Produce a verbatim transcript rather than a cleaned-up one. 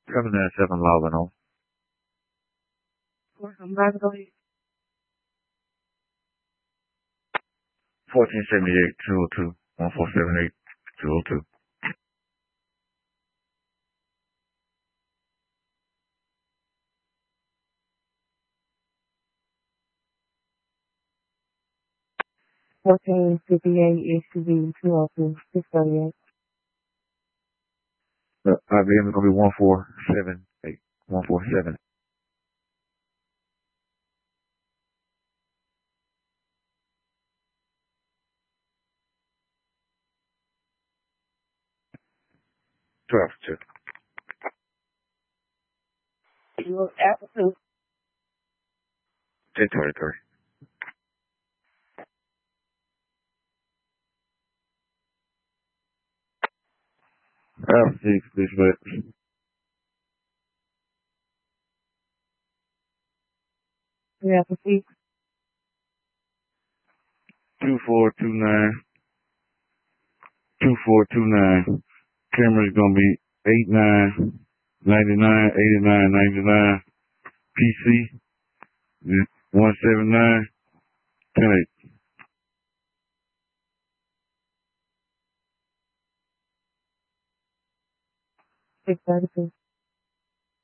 seven nine seven logging on. I'm about to go ahead. fourteen seventy-eight, two oh two, one four seven eight, two oh two. fourteen fifty-eight, it should be two oh two, six thirty-eight. The I B M is going to be one four seven eight, one four seven. twelve two. You look after two. ten thirty-three. Alpha six, dispatch. You have to see. two four two nine, two four two nine. Camera's going to be eight nine, ninety-nine, eighty-nine, ninety-nine. P C, one seven nine, ten eight. six thirty-two.